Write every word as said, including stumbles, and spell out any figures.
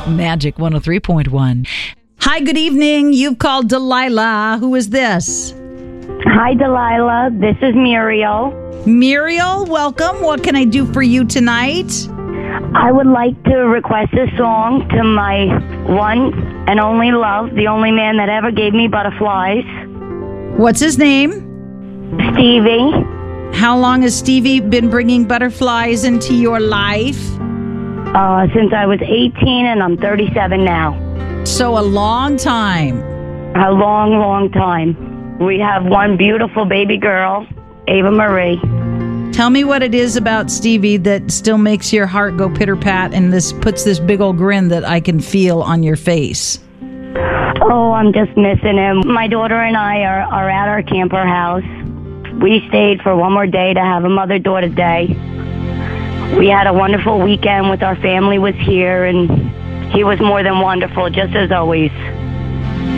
Magic one oh three point one. Hi, good evening. You've called Delilah. Who is this? Hi, Delilah. This is Muriel. Muriel, welcome. What can I do for you tonight? I would like to request a song to my one and only love, the only man that ever gave me butterflies, What's his name? Stevie. How long has Stevie been bringing butterflies into your life? Uh, since I was eighteen and I'm thirty-seven now. So a long time. A long, long time. We have one beautiful baby girl, Ava Marie. Tell me what it is about Stevie that still makes your heart go pitter-pat and this puts this big old grin that I can feel on your face. Oh, I'm just missing him. My daughter and I are, are at our camper house. We stayed for one more day to have a mother-daughter day. We had a wonderful weekend with our family was here, and he was more than wonderful, just as always.